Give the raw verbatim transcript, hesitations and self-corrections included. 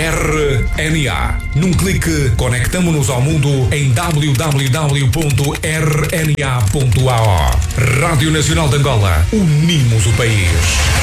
R N A. Num clique, conectamo-nos ao mundo em w w w ponto r n a ponto a o. Rádio Nacional de Angola. Unimos o país.